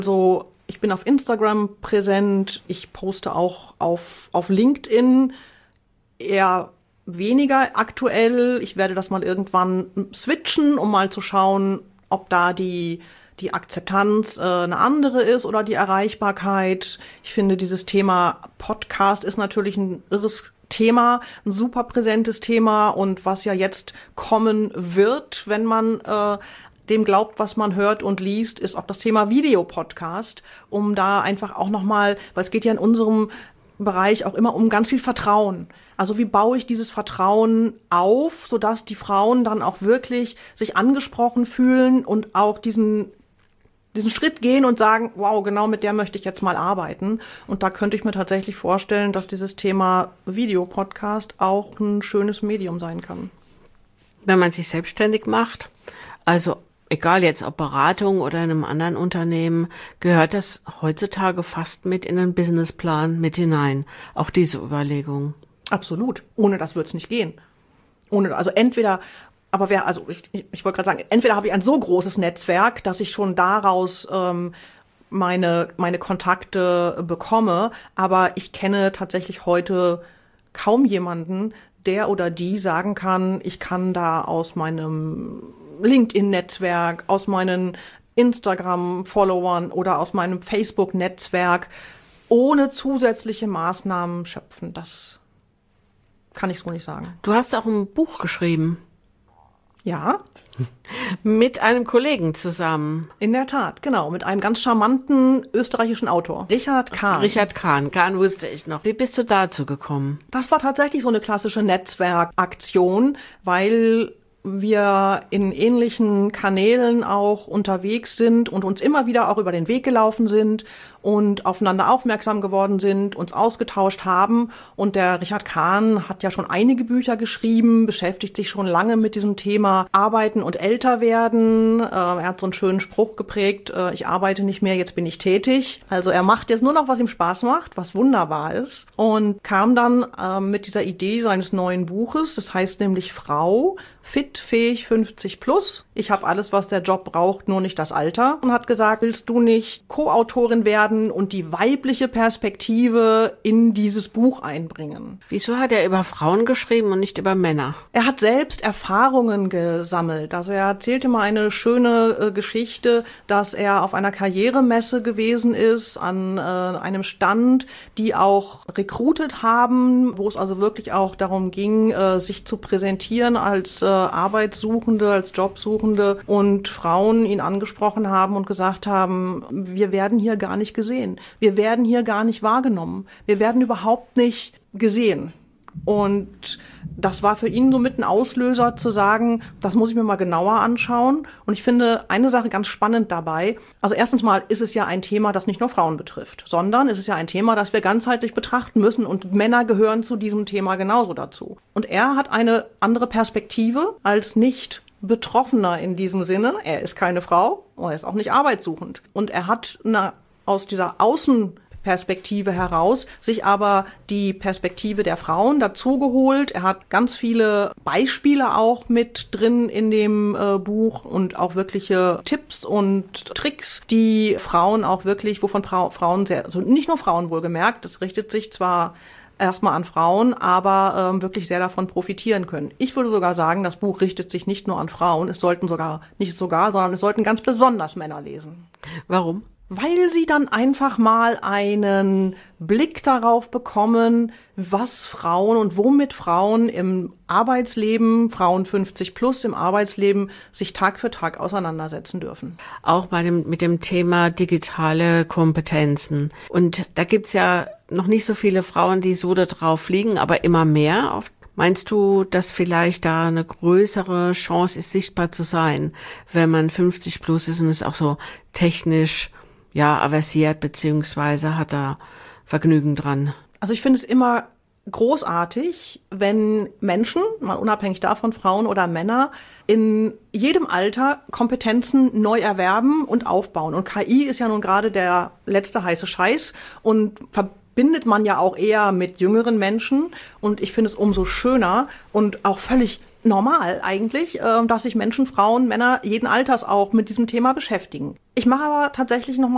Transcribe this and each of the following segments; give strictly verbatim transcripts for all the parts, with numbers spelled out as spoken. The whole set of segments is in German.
So, ich bin auf Instagram präsent, ich poste auch auf, auf LinkedIn, eher weniger aktuell. Ich werde das mal irgendwann switchen, um mal zu schauen, ob da die, die Akzeptanz äh, eine andere ist oder die Erreichbarkeit. Ich finde, dieses Thema Podcast ist natürlich ein irres Thema, ein super präsentes Thema und was ja jetzt kommen wird, wenn man äh, dem glaubt, was man hört und liest, ist auch das Thema Videopodcast, um da einfach auch nochmal, weil es geht ja in unserem Bereich auch immer um ganz viel Vertrauen. Also wie baue ich dieses Vertrauen auf, sodass die Frauen dann auch wirklich sich angesprochen fühlen und auch diesen diesen Schritt gehen und sagen, wow, genau mit der möchte ich jetzt mal arbeiten. Und da könnte ich mir tatsächlich vorstellen, dass dieses Thema Videopodcast auch ein schönes Medium sein kann. Wenn man sich selbstständig macht, also egal jetzt ob Beratung oder in einem anderen Unternehmen, gehört das heutzutage fast mit in den Businessplan mit hinein. Auch diese Überlegung. Absolut. Ohne das wird es nicht gehen. Ohne, also entweder Aber wer, also ich, ich, ich wollte gerade sagen, entweder habe ich ein so großes Netzwerk, dass ich schon daraus ähm, meine meine Kontakte bekomme, aber ich kenne tatsächlich heute kaum jemanden, der oder die sagen kann, ich kann da aus meinem LinkedIn-Netzwerk, aus meinen Instagram-Followern oder aus meinem Facebook-Netzwerk ohne zusätzliche Maßnahmen schöpfen. Das kann ich so nicht sagen. Du hast auch ein Buch geschrieben. Ja. Mit einem Kollegen zusammen. In der Tat, genau. Mit einem ganz charmanten österreichischen Autor. Richard Kahn. Richard Kahn. Kahn wusste ich noch. Wie bist du dazu gekommen? Das war tatsächlich so eine klassische Netzwerkaktion, weil wir in ähnlichen Kanälen auch unterwegs sind und uns immer wieder auch über den Weg gelaufen sind und aufeinander aufmerksam geworden sind, uns ausgetauscht haben. Und der Richard Kahn hat ja schon einige Bücher geschrieben, beschäftigt sich schon lange mit diesem Thema Arbeiten und Älterwerden. Äh, er hat so einen schönen Spruch geprägt, äh, ich arbeite nicht mehr, jetzt bin ich tätig. Also er macht jetzt nur noch, was ihm Spaß macht, was wunderbar ist. Und kam dann äh, mit dieser Idee seines neuen Buches, das heißt nämlich Frau, fit, fähig, fünfzig plus. Ich habe alles, was der Job braucht, nur nicht das Alter. Und hat gesagt, willst du nicht Co-Autorin werden und die weibliche Perspektive in dieses Buch einbringen? Wieso hat er über Frauen geschrieben und nicht über Männer? Er hat selbst Erfahrungen gesammelt. Also er erzählte mal eine schöne äh, Geschichte, dass er auf einer Karrieremesse gewesen ist, an äh, einem Stand, die auch recruited haben, wo es also wirklich auch darum ging, äh, sich zu präsentieren als äh, Arbeitssuchende, als Jobsuchende und Frauen ihn angesprochen haben und gesagt haben, wir werden hier gar nicht gesehen. Wir werden hier gar nicht wahrgenommen. Wir werden überhaupt nicht gesehen. Und das war für ihn so mit ein Auslöser zu sagen, das muss ich mir mal genauer anschauen. Und ich finde eine Sache ganz spannend dabei. Also erstens mal ist es ja ein Thema, das nicht nur Frauen betrifft, sondern es ist ja ein Thema, das wir ganzheitlich betrachten müssen. Und Männer gehören zu diesem Thema genauso dazu. Und er hat eine andere Perspektive als nicht Betroffener in diesem Sinne. Er ist keine Frau, er ist auch nicht arbeitssuchend. Und er hat eine, aus dieser Außen Perspektive heraus, sich aber die Perspektive der Frauen dazu geholt. Er hat ganz viele Beispiele auch mit drin in dem äh, Buch und auch wirkliche Tipps und Tricks, die Frauen auch wirklich, wovon Fra- Frauen sehr, also nicht nur Frauen wohlgemerkt, das richtet sich zwar erstmal an Frauen, aber ähm, wirklich sehr davon profitieren können. Ich würde sogar sagen, das Buch richtet sich nicht nur an Frauen, es sollten sogar, nicht sogar, sondern es sollten ganz besonders Männer lesen. Warum? Weil sie dann einfach mal einen Blick darauf bekommen, was Frauen und womit Frauen im Arbeitsleben, Frauen fünfzig plus im Arbeitsleben, sich Tag für Tag auseinandersetzen dürfen. Auch bei dem, mit dem Thema digitale Kompetenzen. Und da gibt's ja noch nicht so viele Frauen, die so da drauf liegen, aber immer mehr. Meinst du, dass vielleicht da eine größere Chance ist, sichtbar zu sein, wenn man fünfzig plus ist und es auch so technisch ja, aversiert, beziehungsweise hat da Vergnügen dran? Also ich finde es immer großartig, wenn Menschen, mal unabhängig davon, Frauen oder Männer, in jedem Alter Kompetenzen neu erwerben und aufbauen. Und K I ist ja nun gerade der letzte heiße Scheiß und verbindet man ja auch eher mit jüngeren Menschen. Und ich finde es umso schöner und auch völlig normal eigentlich, dass sich Menschen, Frauen, Männer jeden Alters auch mit diesem Thema beschäftigen. Ich mache aber tatsächlich nochmal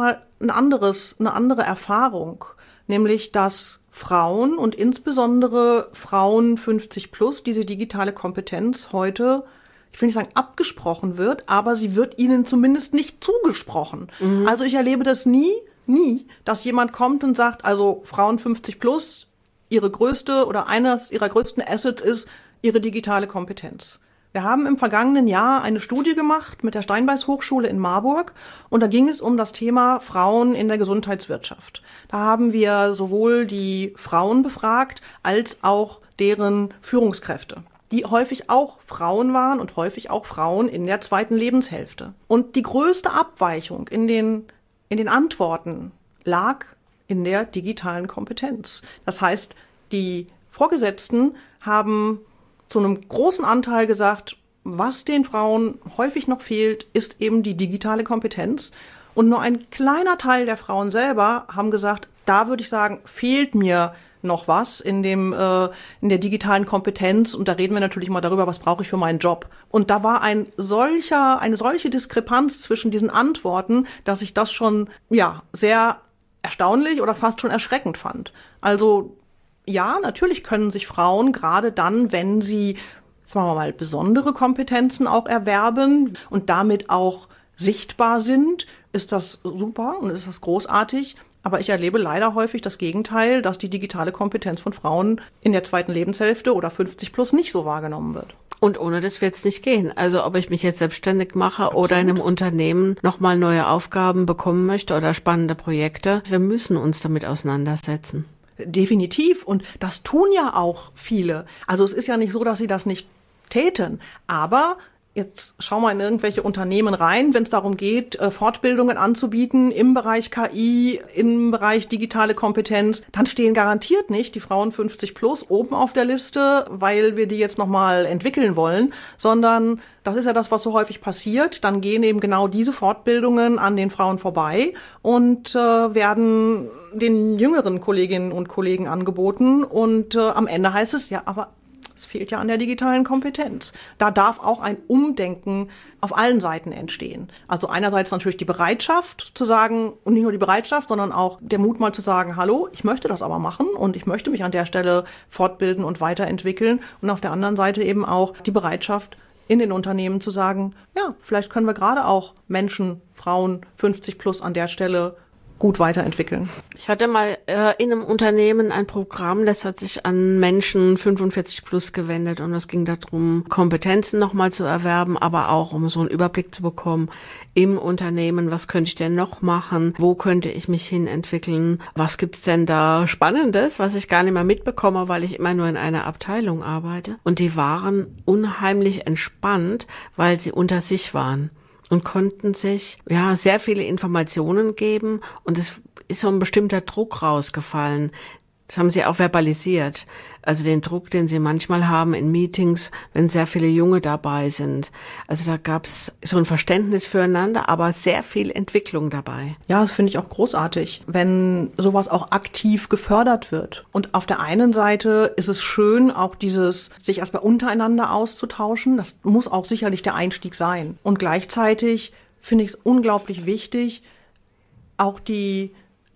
ein anderes, eine andere Erfahrung, nämlich dass Frauen und insbesondere Frauen fünfzig plus diese digitale Kompetenz heute, ich will nicht sagen abgesprochen wird, aber sie wird ihnen zumindest nicht zugesprochen. Mhm. Also ich erlebe das nie, nie, dass jemand kommt und sagt, also Frauen fünfzig plus, ihre größte oder eines ihrer größten Assets ist ihre digitale Kompetenz. Wir haben im vergangenen Jahr eine Studie gemacht mit der Steinbeis Hochschule in Marburg und da ging es um das Thema Frauen in der Gesundheitswirtschaft. Da haben wir sowohl die Frauen befragt als auch deren Führungskräfte, die häufig auch Frauen waren und häufig auch Frauen in der zweiten Lebenshälfte. Und die größte Abweichung in den, in den Antworten lag in der digitalen Kompetenz. Das heißt, die Vorgesetzten haben zu einem großen Anteil gesagt, was den Frauen häufig noch fehlt, ist eben die digitale Kompetenz. Und nur ein kleiner Teil der Frauen selber haben gesagt, da würde ich sagen, fehlt mir noch was in dem äh, in der digitalen Kompetenz. Und da reden wir natürlich mal darüber, was brauche ich für meinen Job. Und da war ein solcher, eine solche Diskrepanz zwischen diesen Antworten, dass ich das schon ja sehr erstaunlich oder fast schon erschreckend fand. Also ja, natürlich können sich Frauen gerade dann, wenn sie, sagen wir mal, besondere Kompetenzen auch erwerben und damit auch sichtbar sind, ist das super und ist das großartig. Aber ich erlebe leider häufig das Gegenteil, dass die digitale Kompetenz von Frauen in der zweiten Lebenshälfte oder fünfzig plus nicht so wahrgenommen wird. Und ohne das wird es nicht gehen. Also ob ich mich jetzt selbstständig mache Absolut. Oder in einem Unternehmen nochmal neue Aufgaben bekommen möchte oder spannende Projekte, wir müssen uns damit auseinandersetzen. Definitiv. Und das tun ja auch viele. Also es ist ja nicht so, dass sie das nicht täten. Aber jetzt schau mal in irgendwelche Unternehmen rein, wenn es darum geht, Fortbildungen anzubieten im Bereich K I, im Bereich digitale Kompetenz, dann stehen garantiert nicht die Frauen fünfzig plus oben auf der Liste, weil wir die jetzt nochmal entwickeln wollen, sondern das ist ja das, was so häufig passiert. Dann gehen eben genau diese Fortbildungen an den Frauen vorbei und äh, werden den jüngeren Kolleginnen und Kollegen angeboten. Und äh, am Ende heißt es, ja, aber es fehlt ja an der digitalen Kompetenz. Da darf auch ein Umdenken auf allen Seiten entstehen. Also einerseits natürlich die Bereitschaft zu sagen, und nicht nur die Bereitschaft, sondern auch der Mut mal zu sagen, hallo, ich möchte das aber machen und ich möchte mich an der Stelle fortbilden und weiterentwickeln. Und auf der anderen Seite eben auch die Bereitschaft in den Unternehmen zu sagen, ja, vielleicht können wir gerade auch Menschen, Frauen fünfzig plus an der Stelle gut weiterentwickeln. Ich hatte mal äh, in einem Unternehmen ein Programm, das hat sich an Menschen fünfundvierzig plus gewendet und es ging darum, Kompetenzen nochmal zu erwerben, aber auch um so einen Überblick zu bekommen im Unternehmen, was könnte ich denn noch machen, wo könnte ich mich hin entwickeln, was gibt's denn da Spannendes, was ich gar nicht mehr mitbekomme, weil ich immer nur in einer Abteilung arbeite. Und die waren unheimlich entspannt, weil sie unter sich waren und konnten sich ja sehr viele Informationen geben und es ist so ein bestimmter Druck rausgefallen. Das haben sie auch verbalisiert. Also den Druck, den sie manchmal haben in Meetings, wenn sehr viele Junge dabei sind. Also da gab's so ein Verständnis füreinander, aber sehr viel Entwicklung dabei. Ja, das finde ich auch großartig, wenn sowas auch aktiv gefördert wird. Und auf der einen Seite ist es schön, auch dieses sich erstmal untereinander auszutauschen. Das muss auch sicherlich der Einstieg sein. Und gleichzeitig finde ich es unglaublich wichtig, auch die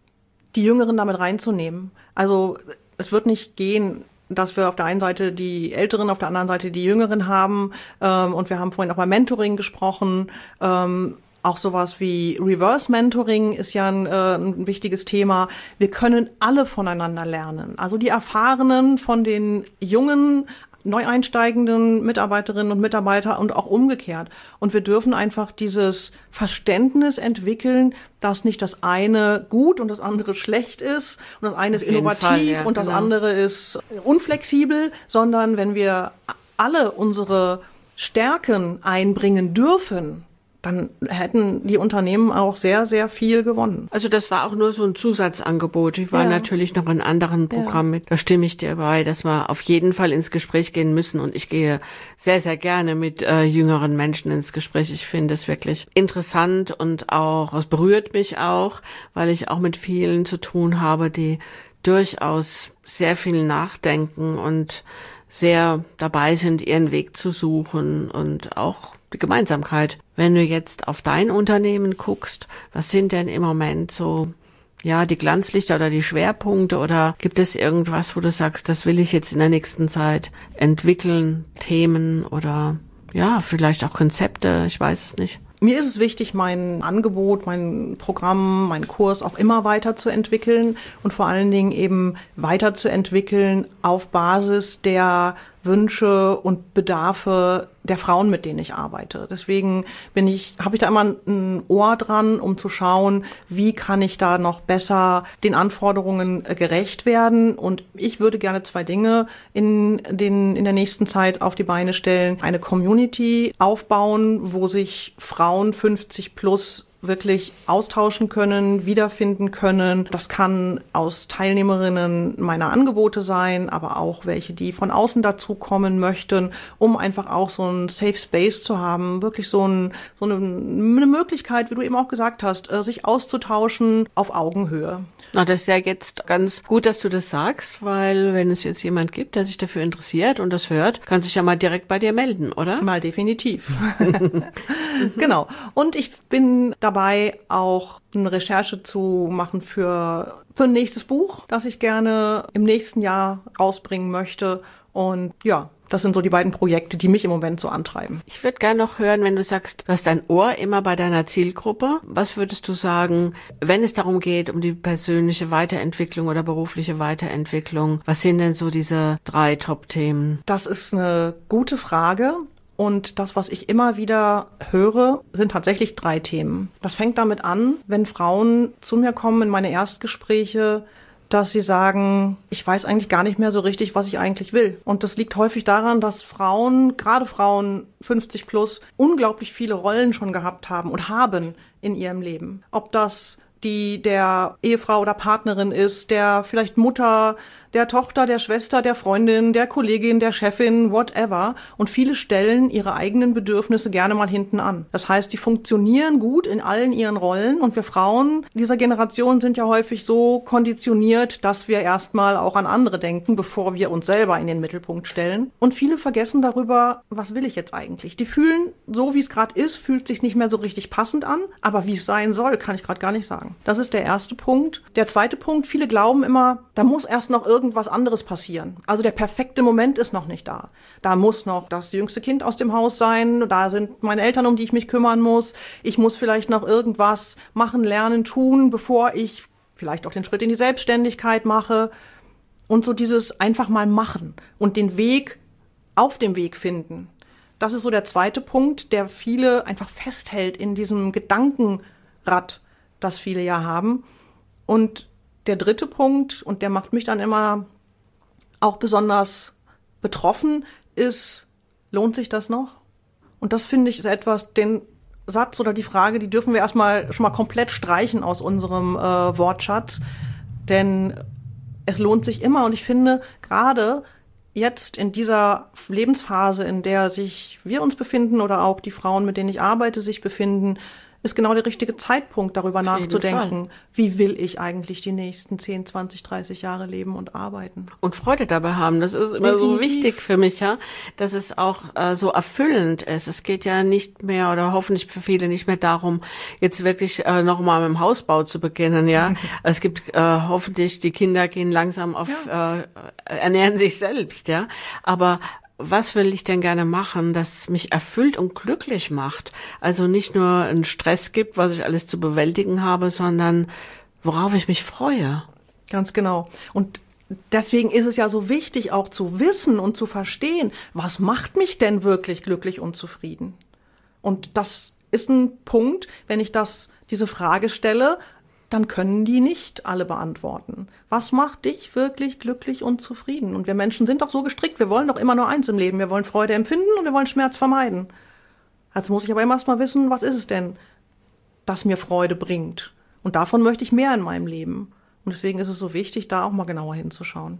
die Jüngeren damit reinzunehmen. Also es wird nicht gehen, dass wir auf der einen Seite die Älteren, auf der anderen Seite die Jüngeren haben. Ähm, und wir haben vorhin auch bei Mentoring gesprochen. Ähm, auch sowas wie Reverse Mentoring ist ja ein, äh, ein wichtiges Thema. Wir können alle voneinander lernen. Also die Erfahrenen von den jungen, neu einsteigenden Mitarbeiterinnen und Mitarbeiter und auch umgekehrt. Und wir dürfen einfach dieses Verständnis entwickeln, dass nicht das eine gut und das andere schlecht ist und das eine ist innovativ Fall, ja, und das genau. andere ist unflexibel, sondern wenn wir alle unsere Stärken einbringen dürfen, dann hätten die Unternehmen auch sehr, sehr viel gewonnen. Also das war auch nur so ein Zusatzangebot. Ich war ja. natürlich noch in anderen Programmen ja. mit. Da stimme ich dir bei, dass wir auf jeden Fall ins Gespräch gehen müssen. Und ich gehe sehr, sehr gerne mit äh, jüngeren Menschen ins Gespräch. Ich finde es wirklich interessant und auch, es berührt mich auch, weil ich auch mit vielen zu tun habe, die durchaus sehr viel nachdenken und sehr dabei sind, ihren Weg zu suchen und auch Gemeinsamkeit. Wenn du jetzt auf dein Unternehmen guckst, was sind denn im Moment so, ja, die Glanzlichter oder die Schwerpunkte, oder gibt es irgendwas, wo du sagst, das will ich jetzt in der nächsten Zeit entwickeln, Themen oder ja, vielleicht auch Konzepte, ich weiß es nicht. Mir ist es wichtig, mein Angebot, mein Programm, meinen Kurs auch immer weiterzuentwickeln und vor allen Dingen eben weiterzuentwickeln auf Basis der Wünsche und Bedarfe der Frauen, mit denen ich arbeite. Deswegen bin ich, habe ich da immer ein Ohr dran, um zu schauen, wie kann ich da noch besser den Anforderungen gerecht werden. Und ich würde gerne zwei Dinge in den in der nächsten Zeit auf die Beine stellen: Eine Community aufbauen, wo sich Frauen fünfzig plus wirklich austauschen können, wiederfinden können. Das kann aus Teilnehmerinnen meiner Angebote sein, aber auch welche, die von außen dazukommen möchten, um einfach auch so ein Safe Space zu haben, wirklich so, ein, so eine, eine Möglichkeit, wie du eben auch gesagt hast, sich auszutauschen auf Augenhöhe. Na, das ist ja jetzt ganz gut, dass du das sagst, weil wenn es jetzt jemand gibt, der sich dafür interessiert und das hört, kann sich ja mal direkt bei dir melden, oder? Mal definitiv. Genau. Und ich bin dabei, auch eine Recherche zu machen für, für ein nächstes Buch, das ich gerne im nächsten Jahr rausbringen möchte. Und ja, das sind so die beiden Projekte, die mich im Moment so antreiben. Ich würde gerne noch hören, wenn du sagst, du hast dein Ohr immer bei deiner Zielgruppe. Was würdest du sagen, wenn es darum geht, um die persönliche Weiterentwicklung oder berufliche Weiterentwicklung? Was sind denn so diese drei Top-Themen? Das ist eine gute Frage. Und das, was ich immer wieder höre, sind tatsächlich drei Themen. Das fängt damit an, wenn Frauen zu mir kommen in meine Erstgespräche, dass sie sagen, ich weiß eigentlich gar nicht mehr so richtig, was ich eigentlich will. Und das liegt häufig daran, dass Frauen, gerade Frauen fünfzig plus, unglaublich viele Rollen schon gehabt haben und haben in ihrem Leben. Ob das die der Ehefrau oder Partnerin ist, der vielleicht Mutter, der Tochter, der Schwester, der Freundin, der Kollegin, der Chefin, whatever. Und viele stellen ihre eigenen Bedürfnisse gerne mal hinten an. Das heißt, die funktionieren gut in allen ihren Rollen. Und wir Frauen dieser Generation sind ja häufig so konditioniert, dass wir erstmal auch an andere denken, bevor wir uns selber in den Mittelpunkt stellen. Und viele vergessen darüber, was will ich jetzt eigentlich? Die fühlen, so wie es gerade ist, fühlt sich nicht mehr so richtig passend an. Aber wie es sein soll, kann ich gerade gar nicht sagen. Das ist der erste Punkt. Der zweite Punkt, viele glauben immer, da muss erst noch irgendwas anderes passieren. Also der perfekte Moment ist noch nicht da. Da muss noch das jüngste Kind aus dem Haus sein, da sind meine Eltern, um die ich mich kümmern muss. Ich muss vielleicht noch irgendwas machen, lernen, tun, bevor ich vielleicht auch den Schritt in die Selbstständigkeit mache. Und so dieses einfach mal machen und den Weg auf dem Weg finden. Das ist so der zweite Punkt, der viele einfach festhält in diesem Gedankenrad, das viele ja haben. Und der dritte Punkt, und der macht mich dann immer auch besonders betroffen, ist, lohnt sich das noch? Und das finde ich ist etwas, den Satz oder die Frage, die dürfen wir erstmal schon mal komplett streichen aus unserem äh, Wortschatz. Denn es lohnt sich immer. Und ich finde, gerade jetzt in dieser Lebensphase, in der sich wir uns befinden oder auch die Frauen, mit denen ich arbeite, sich befinden, ist genau der richtige Zeitpunkt, darüber nachzudenken, wie will ich eigentlich die nächsten zehn, zwanzig, dreißig Jahre leben und arbeiten. Und Freude dabei haben, das ist immer Definitiv. So wichtig für mich, ja, dass es auch äh, so erfüllend ist. Es geht ja nicht mehr oder hoffentlich für viele nicht mehr darum, jetzt wirklich äh, nochmal mit dem Hausbau zu beginnen, ja. Es gibt äh, hoffentlich, die Kinder gehen langsam auf, ja. äh, ernähren sich selbst, ja, aber was will ich denn gerne machen, das mich erfüllt und glücklich macht? Also nicht nur einen Stress gibt, was ich alles zu bewältigen habe, sondern worauf ich mich freue. Ganz genau. Und deswegen ist es ja so wichtig, auch zu wissen und zu verstehen, was macht mich denn wirklich glücklich und zufrieden? Und das ist ein Punkt, wenn ich das, diese Frage stelle, dann können die nicht alle beantworten. Was macht dich wirklich glücklich und zufrieden? Und wir Menschen sind doch so gestrickt, wir wollen doch immer nur eins im Leben. Wir wollen Freude empfinden und wir wollen Schmerz vermeiden. Also muss ich aber immer erst mal wissen, was ist es denn, das mir Freude bringt? Und davon möchte ich mehr in meinem Leben. Und deswegen ist es so wichtig, da auch mal genauer hinzuschauen.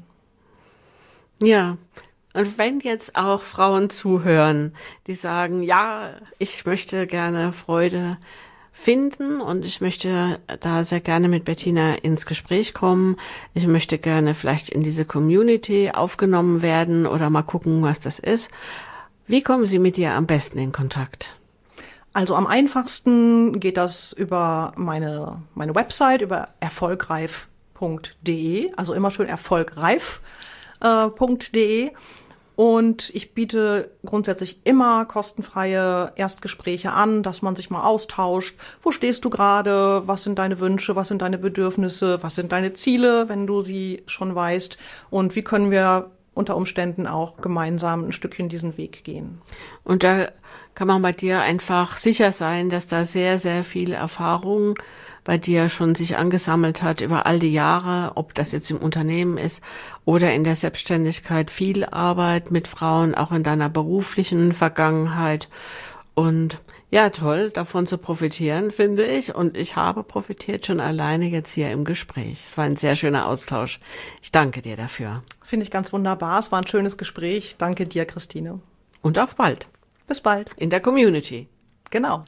Ja, und wenn jetzt auch Frauen zuhören, die sagen, ja, ich möchte gerne Freude finden und ich möchte da sehr gerne mit Bettina ins Gespräch kommen. Ich möchte gerne vielleicht in diese Community aufgenommen werden oder mal gucken, was das ist. Wie kommen Sie mit dir am besten in Kontakt? Also am einfachsten geht das über meine, meine Website, über erfolgreif punkt de, also immer schön erfolgreif punkt de. Und ich biete grundsätzlich immer kostenfreie Erstgespräche an, dass man sich mal austauscht. Wo stehst du gerade? Was sind deine Wünsche? Was sind deine Bedürfnisse? Was sind deine Ziele, wenn du sie schon weißt? Und wie können wir unter Umständen auch gemeinsam ein Stückchen diesen Weg gehen? Und da kann man bei dir einfach sicher sein, dass da sehr, sehr viel Erfahrung bei dir schon sich angesammelt hat über all die Jahre, ob das jetzt im Unternehmen ist oder in der Selbstständigkeit, viel Arbeit mit Frauen, auch in deiner beruflichen Vergangenheit. Und ja, toll, davon zu profitieren, finde ich. Und ich habe profitiert schon alleine jetzt hier im Gespräch. Es war ein sehr schöner Austausch. Ich danke dir dafür. Finde ich ganz wunderbar. Es war ein schönes Gespräch. Danke dir, Christine. Und auf bald. Bis bald. In der Community. Genau.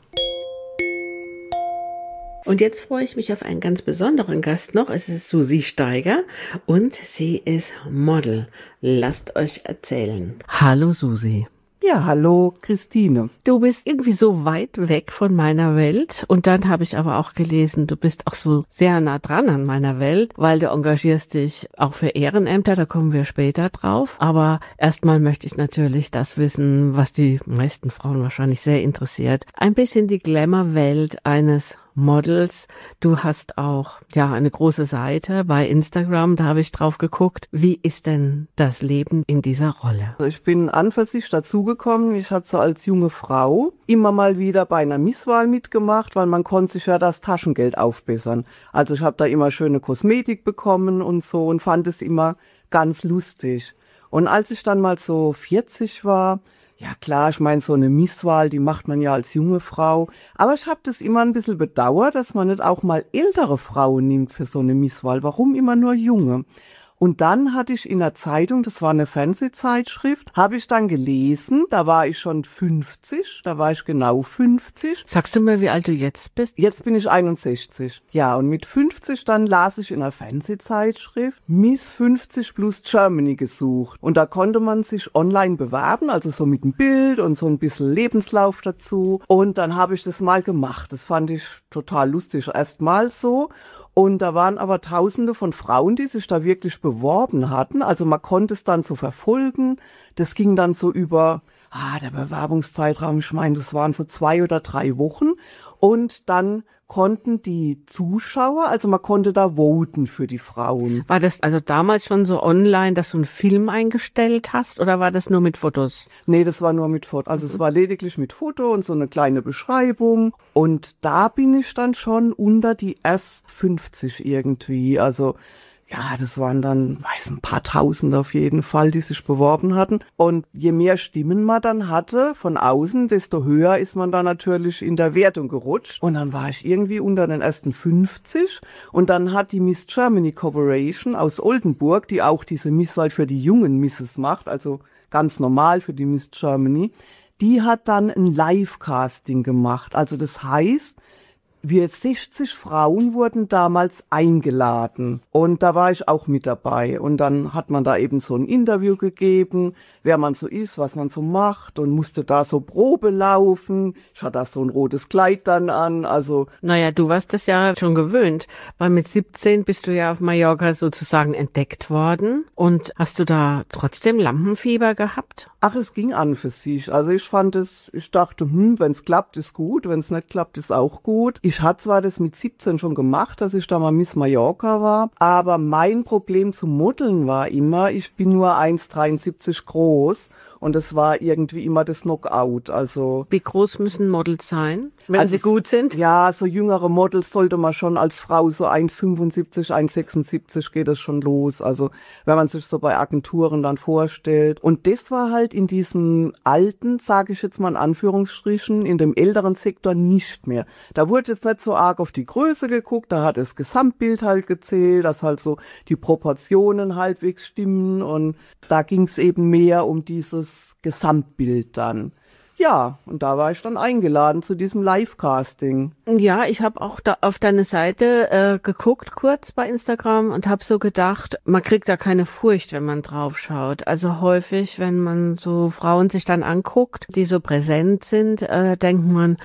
Und jetzt freue ich mich auf einen ganz besonderen Gast noch. Es ist Susi Steiger und sie ist Model. Lasst euch erzählen. Hallo Susi. Ja, hallo Christine. Du bist irgendwie so weit weg von meiner Welt und dann habe ich aber auch gelesen, du bist auch so sehr nah dran an meiner Welt, weil du engagierst dich auch für Ehrenämter, da kommen wir später drauf. Aber erstmal möchte ich natürlich das wissen, was die meisten Frauen wahrscheinlich sehr interessiert. Ein bisschen die Glamour-Welt eines Models. Du hast auch ja eine große Seite bei Instagram, da habe ich drauf geguckt. Wie ist denn das Leben in dieser Rolle? Also ich bin an für sich dazugekommen. Ich hatte so als junge Frau immer mal wieder bei einer Misswahl mitgemacht, weil man konnte sich ja das Taschengeld aufbessern. Also ich habe da immer schöne Kosmetik bekommen und so und fand es immer ganz lustig. Und als ich dann mal so vierzig war, ja klar, ich meine, so eine Misswahl, die macht man ja als junge Frau. Aber ich habe das immer ein bisschen bedauert, dass man nicht auch mal ältere Frauen nimmt für so eine Misswahl. Warum immer nur junge? Und dann hatte ich in der Zeitung, das war eine Fernsehzeitschrift, habe ich dann gelesen, da war ich schon fünfzig, da war ich genau fünfzig. Sagst du mir, wie alt du jetzt bist? Jetzt bin ich einundsechzig. Ja, und mit fünfzig dann las ich in einer Fernsehzeitschrift Miss fünfzig plus Germany gesucht. Und da konnte man sich online bewerben, also so mit einem Bild und so ein bisschen Lebenslauf dazu. Und dann habe ich das mal gemacht. Das fand ich total lustig, erstmal so. Und da waren aber Tausende von Frauen, die sich da wirklich beworben hatten. Also man konnte es dann so verfolgen. Das ging dann so über, ah, der Bewerbungszeitraum, ich meine, das waren so zwei oder drei Wochen. Und dann konnten die Zuschauer, also man konnte da voten für die Frauen. War das also damals schon so online, dass du einen Film eingestellt hast oder war das nur mit Fotos? Nee, das war nur mit Foto. Also mhm. es war lediglich mit Foto und so eine kleine Beschreibung. Und da bin ich dann schon unter die erst fünfzig irgendwie. Also ja, das waren dann, weiß ein paar Tausend auf jeden Fall, die sich beworben hatten. Und je mehr Stimmen man dann hatte von außen, desto höher ist man dann natürlich in der Wertung gerutscht. Und dann war ich irgendwie unter den ersten fünfzig. Und dann hat die Miss Germany Corporation aus Oldenburg, die auch diese Misswahl für die jungen Misses macht, also ganz normal für die Miss Germany, die hat dann ein Live-Casting gemacht. Also das heißt, wir sechzig Frauen wurden damals eingeladen und da war ich auch mit dabei und dann hat man da eben so ein Interview gegeben, wer man so ist, was man so macht und musste da so Probe laufen. Ich hatte da so ein rotes Kleid dann an, also. Naja, du warst das ja schon gewöhnt, weil mit siebzehn bist du ja auf Mallorca sozusagen entdeckt worden und hast du da trotzdem Lampenfieber gehabt? Ach, es ging an für sich. Also ich fand es, ich dachte, hm, wenn es klappt, ist gut, wenn es nicht klappt, ist auch gut. Ich hatte zwar das mit siebzehn schon gemacht, dass ich da mal Miss Mallorca war, aber mein Problem zum Modeln war immer, ich bin nur eins Komma dreiundsiebzig groß und das war irgendwie immer das Knockout. Also wie groß müssen Models sein, wenn also sie gut sind? Ja, so jüngere Models sollte man schon als Frau so eins Komma fünfundsiebzig, eins Komma sechsundsiebzig geht das schon los. Also wenn man sich so bei Agenturen dann vorstellt. Und das war halt in diesem alten, sage ich jetzt mal in Anführungsstrichen, in dem älteren Sektor nicht mehr. Da wurde jetzt nicht so arg auf die Größe geguckt, da hat das Gesamtbild halt gezählt, dass halt so die Proportionen halbwegs stimmen und da ging es eben mehr um dieses Gesamtbild dann. Ja, und da war ich dann eingeladen zu diesem Live-Casting. Ja, ich habe auch da auf deine Seite äh, geguckt, kurz bei Instagram und habe so gedacht, man kriegt da keine Furcht, wenn man drauf schaut. Also häufig, wenn man so Frauen sich dann anguckt, die so präsent sind, äh, denkt man,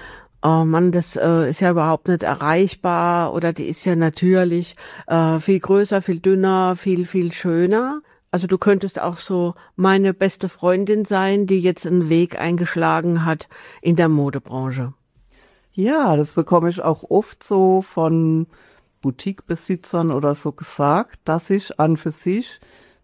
oh Mann, das äh, ist ja überhaupt nicht erreichbar oder die ist ja natürlich äh, viel größer, viel dünner, viel, viel schöner. Also du könntest auch so meine beste Freundin sein, die jetzt einen Weg eingeschlagen hat in der Modebranche. Ja, das bekomme ich auch oft so von Boutiquebesitzern oder so gesagt, dass ich an für sich,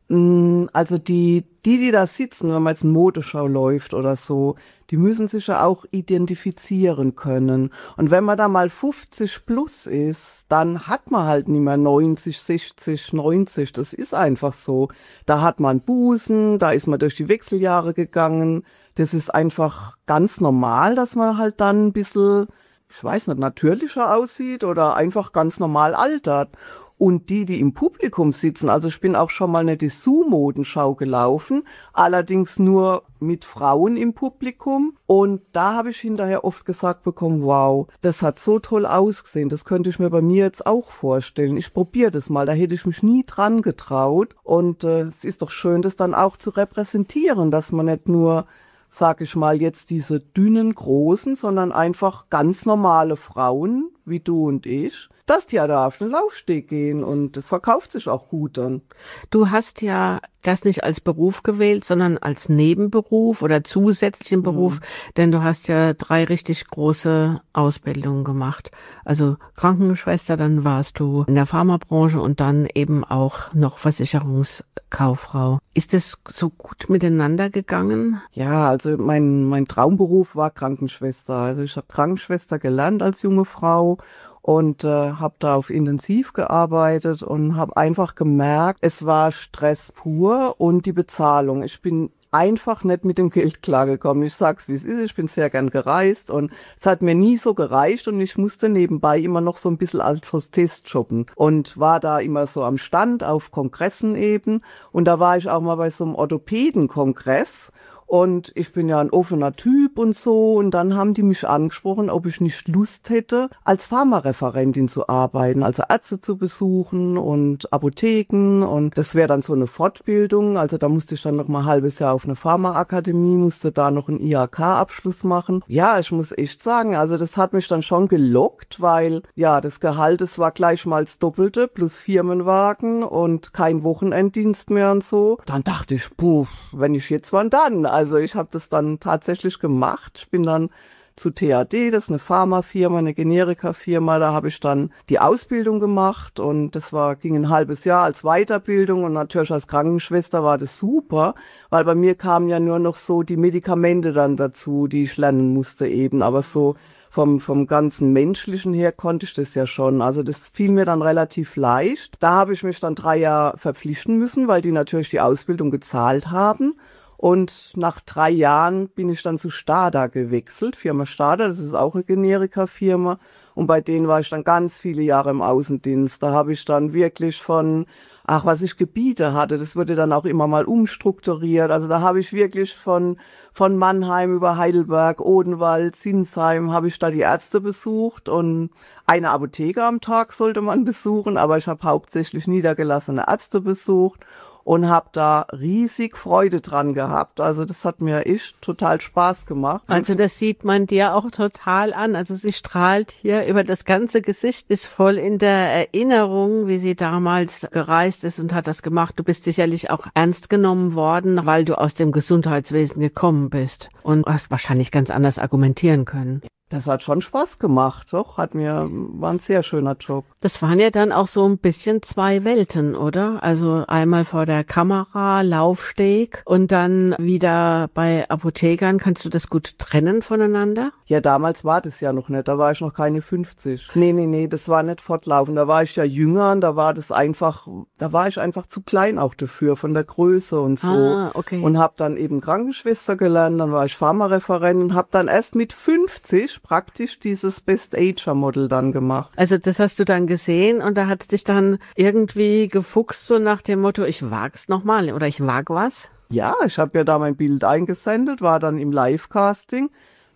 mh, also die, die, die da sitzen, wenn man jetzt eine Modeschau läuft oder so, die müssen sich ja auch identifizieren können. Und wenn man da mal fünfzig plus ist, dann hat man halt nicht mehr neunzig, sechzig, neunzig. Das ist einfach so. Da hat man Busen, da ist man durch die Wechseljahre gegangen. Das ist einfach ganz normal, dass man halt dann ein bisschen, ich weiß nicht, natürlicher aussieht oder einfach ganz normal altert. Und die, die im Publikum sitzen, also ich bin auch schon mal eine Dessous-Modenschau gelaufen, allerdings nur mit Frauen im Publikum. Und da habe ich hinterher oft gesagt bekommen, wow, das hat so toll ausgesehen, das könnte ich mir bei mir jetzt auch vorstellen. Ich probiere das mal, da hätte ich mich nie dran getraut. Und äh, es ist doch schön, das dann auch zu repräsentieren, dass man nicht nur, sag ich mal, jetzt diese dünnen, großen, sondern einfach ganz normale Frauen, wie du und ich, dass die ja da auf den Laufsteg gehen und das verkauft sich auch gut dann. Du hast ja das nicht als Beruf gewählt, sondern als Nebenberuf oder zusätzlichen Beruf, mhm. denn du hast ja drei richtig große Ausbildungen gemacht. Also Krankenschwester, dann warst du in der Pharmabranche und dann eben auch noch Versicherungskauffrau. Ist das so gut miteinander gegangen? Ja, also mein, mein Traumberuf war Krankenschwester. Also ich habe Krankenschwester gelernt als junge Frau. Und äh, habe da auf Intensiv gearbeitet und habe einfach gemerkt, es war Stress pur und die Bezahlung. Ich bin einfach nicht mit dem Geld klargekommen. Ich sag's, wie es ist. Ich bin sehr gern gereist und es hat mir nie so gereicht und ich musste nebenbei immer noch so ein bisschen als Hostess jobben und war da immer so am Stand auf Kongressen eben. Und da war ich auch mal bei so einem Orthopädenkongress. Und ich bin ja ein offener Typ und so. Und dann haben die mich angesprochen, ob ich nicht Lust hätte, als Pharmareferentin zu arbeiten, also Ärzte zu besuchen und Apotheken. Und das wäre dann so eine Fortbildung. Also da musste ich dann noch mal ein halbes Jahr auf eine Pharmaakademie, musste da noch einen I H K-Abschluss machen. Ja, ich muss echt sagen, also das hat mich dann schon gelockt, weil ja, das Gehalt, das war gleich mal das Doppelte plus Firmenwagen und kein Wochenenddienst mehr und so. Dann dachte ich, puh, wenn ich jetzt, wann dann? Also ich habe das dann tatsächlich gemacht. Ich bin dann zu T A D, das ist eine Pharmafirma, eine Generika-Firma. Da habe ich dann die Ausbildung gemacht und das war ging ein halbes Jahr als Weiterbildung und natürlich als Krankenschwester war das super, weil bei mir kamen ja nur noch so die Medikamente dann dazu, die ich lernen musste eben, aber so vom vom ganzen Menschlichen her konnte ich das ja schon. Also das fiel mir dann relativ leicht. Da habe ich mich dann drei Jahre verpflichten müssen, weil die natürlich die Ausbildung gezahlt haben. Und nach drei Jahren bin ich dann zu Stada gewechselt, Firma Stada, das ist auch eine Generika-Firma. Und bei denen war ich dann ganz viele Jahre im Außendienst. Da habe ich dann wirklich von, ach, was ich Gebiete hatte, das wurde dann auch immer mal umstrukturiert. Also da habe ich wirklich von von Mannheim über Heidelberg, Odenwald, Sinsheim, habe ich da die Ärzte besucht. Und eine Apotheke am Tag sollte man besuchen, aber ich habe hauptsächlich niedergelassene Ärzte besucht. Und habe da riesig Freude dran gehabt. Also das hat mir echt total Spaß gemacht. Also das sieht man dir auch total an. Also sie strahlt hier über das ganze Gesicht, ist voll in der Erinnerung, wie sie damals gereist ist und hat das gemacht. Du bist sicherlich auch ernst genommen worden, weil du aus dem Gesundheitswesen gekommen bist und hast wahrscheinlich ganz anders argumentieren können. Das hat schon Spaß gemacht, doch, hat mir, war ein sehr schöner Job. Das waren ja dann auch so ein bisschen zwei Welten, oder? Also einmal vor der Kamera, Laufsteg und dann wieder bei Apothekern. Kannst du das gut trennen voneinander? Ja, damals war das ja noch nicht, da war ich noch keine fünfzig. Nee, nee, nee, das war nicht fortlaufend, da war ich ja jünger und da war das einfach, da war ich einfach zu klein auch dafür, von der Größe und so. Ah, okay. Und habe dann eben Krankenschwester gelernt, dann war ich Pharmareferentin und habe dann erst mit fünfzig praktisch dieses Best-Ager-Model dann gemacht. Also das hast du dann gesehen und da hat dich dann irgendwie gefuchst, so nach dem Motto, ich wag's nochmal oder ich wag was? Ja, ich habe ja da mein Bild eingesendet, war dann im Live-Casting,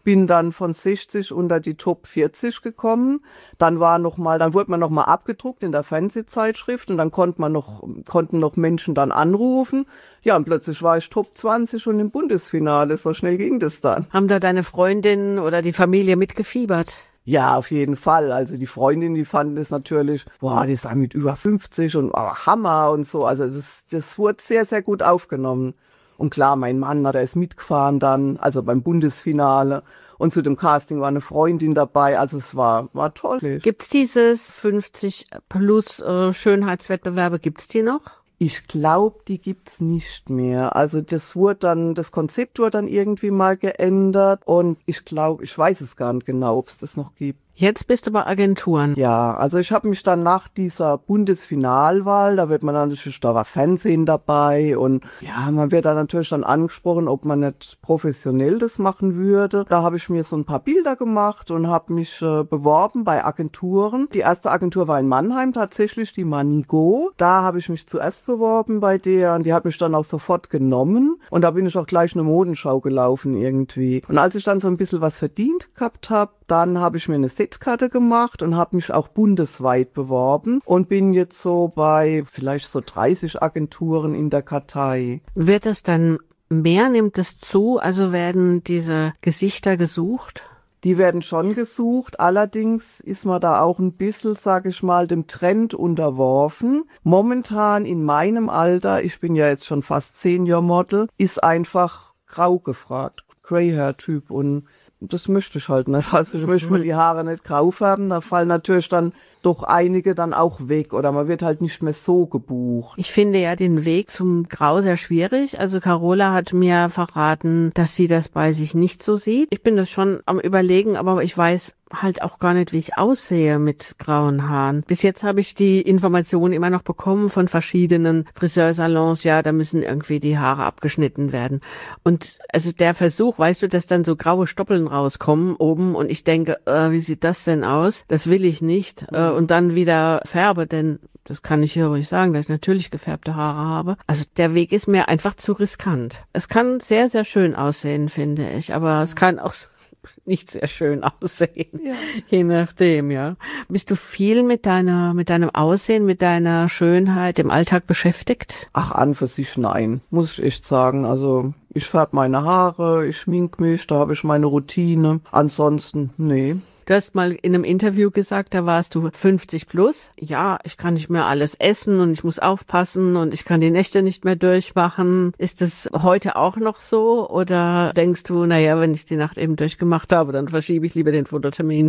bin dann von sechzig unter die Top vierzig gekommen. Dann war noch mal, dann wurde man noch mal abgedruckt in der Fernsehzeitschrift und dann konnte man noch, konnten noch Menschen dann anrufen. Ja, und plötzlich war ich Top zwanzig und im Bundesfinale. So schnell ging das dann. Haben da deine Freundin oder die Familie mitgefiebert? Ja, auf jeden Fall. Also die Freundin, die fanden das natürlich, boah, die ist ja mit über fünfzig und oh, Hammer und so. Also das, das wurde sehr, sehr gut aufgenommen. Und klar, mein Mann, der ist mitgefahren dann, also beim Bundesfinale. Und zu dem Casting war eine Freundin dabei. Also es war, war toll. Gibt's dieses fünfzig plus äh, Schönheitswettbewerbe, gibt's die noch? Ich glaube, die gibt's nicht mehr. Also das wurde dann, das Konzept wurde dann irgendwie mal geändert. Und ich glaube, ich weiß es gar nicht genau, ob es das noch gibt. Jetzt bist du bei Agenturen. Ja, also ich habe mich dann nach dieser Bundesfinalwahl, da wird man dann natürlich, da war Fernsehen dabei und ja, man wird dann natürlich dann angesprochen, ob man nicht professionell das machen würde. Da habe ich mir so ein paar Bilder gemacht und habe mich äh, beworben bei Agenturen. Die erste Agentur war in Mannheim tatsächlich, die Manigo. Da habe ich mich zuerst beworben bei der und die hat mich dann auch sofort genommen und da bin ich auch gleich eine Modenschau gelaufen irgendwie. Und als ich dann so ein bisschen was verdient gehabt habe, dann habe ich mir eine Setkarte gemacht und habe mich auch bundesweit beworben und bin jetzt so bei vielleicht so dreißig Agenturen in der Kartei. Wird es dann mehr, nimmt es zu? Also werden diese Gesichter gesucht? Die werden schon gesucht, allerdings ist man da auch ein bisschen, sag ich mal, dem Trend unterworfen. Momentan in meinem Alter, ich bin ja jetzt schon fast Senior-Model, ist einfach grau gefragt, Grey-Hair-Typ und das möchte ich halt nicht. Also ich möchte mir die Haare nicht grau färben, da fallen natürlich dann doch einige dann auch weg oder man wird halt nicht mehr so gebucht. Ich finde ja den Weg zum Grau sehr schwierig. Also Carola hat mir verraten, dass sie das bei sich nicht so sieht. Ich bin das schon am Überlegen, aber ich weiß halt auch gar nicht, wie ich aussehe mit grauen Haaren. Bis jetzt habe ich die Information immer noch bekommen von verschiedenen Friseursalons, ja, da müssen irgendwie die Haare abgeschnitten werden. Und also der Versuch, weißt du, dass dann so graue Stoppeln rauskommen oben und ich denke, äh, wie sieht das denn aus? Das will ich nicht. Äh, und dann wieder färbe, denn das kann ich hier ruhig sagen, dass ich natürlich gefärbte Haare habe. Also der Weg ist mir einfach zu riskant. Es kann sehr, sehr schön aussehen, finde ich, aber es kann auch nicht sehr schön aussehen, ja. Je nachdem, ja. Bist du viel mit deiner, mit deinem Aussehen, mit deiner Schönheit im Alltag beschäftigt? Ach, an für sich nein, muss ich echt sagen. Also ich färbe meine Haare, ich schmink mich, da habe ich meine Routine. Ansonsten, nee. Du hast mal in einem Interview gesagt, da warst du fünfzig plus. Ja, ich kann nicht mehr alles essen und ich muss aufpassen und ich kann die Nächte nicht mehr durchmachen. Ist das heute auch noch so? Oder denkst du, naja, wenn ich die Nacht eben durchgemacht habe, dann verschiebe ich lieber den Fototermin?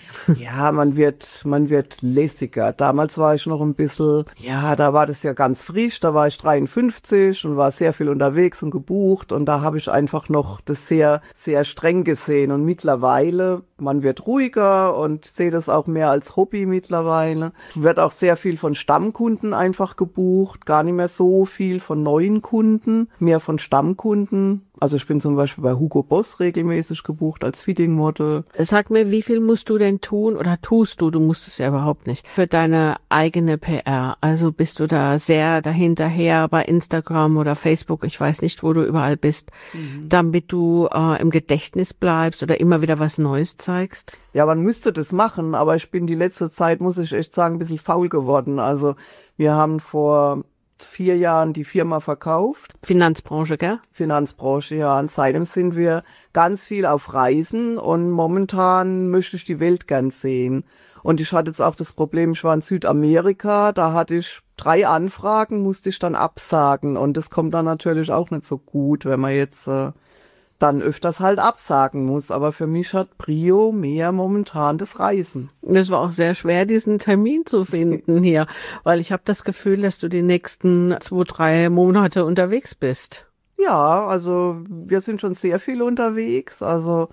Ja, man wird, man wird lässiger. Damals war ich noch ein bisschen, ja, da war das ja ganz frisch, da war ich dreiundfünfzig und war sehr viel unterwegs und gebucht und da habe ich einfach noch das sehr, sehr streng gesehen und mittlerweile, man wird ruhiger und sehe das auch mehr als Hobby mittlerweile. Wird auch sehr viel von Stammkunden einfach gebucht, gar nicht mehr so viel von neuen Kunden, mehr von Stammkunden. Also ich bin zum Beispiel bei Hugo Boss regelmäßig gebucht als Fitting-Model. Sag mir, wie viel musst du denn tun oder tust du, du musst es ja überhaupt nicht, für deine eigene P R? Also bist du da sehr dahinterher bei Instagram oder Facebook, ich weiß nicht, wo du überall bist, mhm. damit du äh, im Gedächtnis bleibst oder immer wieder was Neues zeigst? Ja, man müsste das machen, aber ich bin die letzte Zeit, muss ich echt sagen, ein bisschen faul geworden. Also wir haben vor vier Jahren die Firma verkauft. Finanzbranche, gell? Finanzbranche, ja. Und seitdem sind wir ganz viel auf Reisen und momentan möchte ich die Welt gern sehen. Und ich hatte jetzt auch das Problem, ich war in Südamerika, da hatte ich drei Anfragen, musste ich dann absagen. Und das kommt dann natürlich auch nicht so gut, wenn man jetzt äh, dann öfters halt absagen muss. Aber für mich hat Prio mehr momentan das Reisen. Es war auch sehr schwer, diesen Termin zu finden hier, weil ich habe das Gefühl, dass du die nächsten zwei, drei Monate unterwegs bist. Ja, also wir sind schon sehr viel unterwegs. Also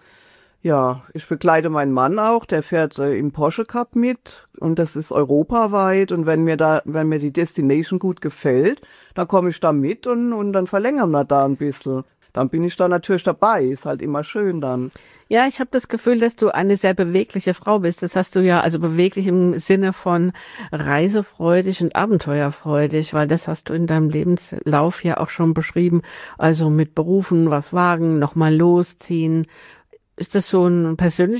ja, ich begleite meinen Mann auch, der fährt äh, im Porsche Cup mit und das ist europaweit und wenn mir da, wenn mir die Destination gut gefällt, dann komme ich da mit und, und dann verlängern wir da ein bisschen. Dann bin ich da natürlich dabei, ist halt immer schön dann. Ja, ich habe das Gefühl, dass du eine sehr bewegliche Frau bist. Das hast du ja, also beweglich im Sinne von reisefreudig und abenteuerfreudig, weil das hast du in deinem Lebenslauf ja auch schon beschrieben. Also mit Berufen, was wagen, nochmal losziehen. Ist das so ein